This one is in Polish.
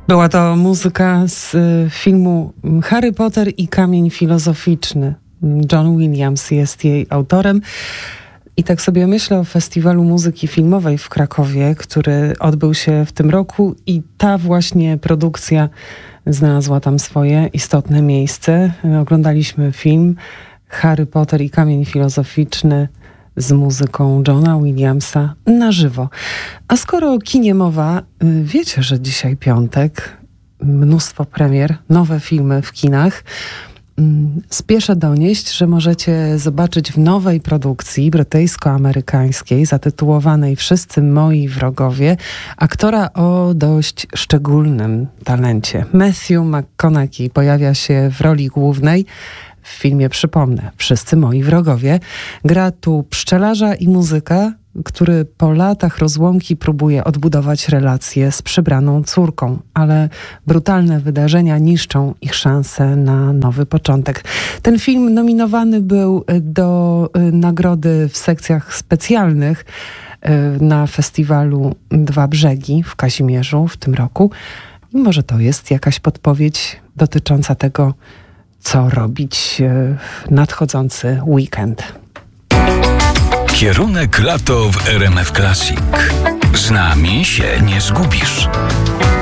Była to muzyka z filmu Harry Potter i Kamień Filozoficzny. John Williams jest jej autorem. I tak sobie myślę o Festiwalu Muzyki Filmowej w Krakowie, który odbył się w tym roku i ta właśnie produkcja znalazła tam swoje istotne miejsce. Oglądaliśmy film Harry Potter i Kamień Filozoficzny z muzyką Johna Williamsa na żywo. A skoro o kinie mowa, wiecie, że dzisiaj piątek, mnóstwo premier, nowe filmy w kinach. Spieszę donieść, że możecie zobaczyć w nowej produkcji brytyjsko-amerykańskiej zatytułowanej Wszyscy moi wrogowie aktora o dość szczególnym talencie. Matthew McConaughey pojawia się w roli głównej. W filmie, przypomnę, Wszyscy moi wrogowie. Gra tu pszczelarza i muzyka, który po latach rozłąki próbuje odbudować relacje z przybraną córką, ale brutalne wydarzenia niszczą ich szanse na nowy początek. Ten film nominowany był do nagrody w sekcjach specjalnych na festiwalu Dwa Brzegi w Kazimierzu w tym roku. I może to jest jakaś podpowiedź dotycząca tego, co robić w nadchodzący weekend. Kierunek lato w RMF Classic. Z nami się nie zgubisz.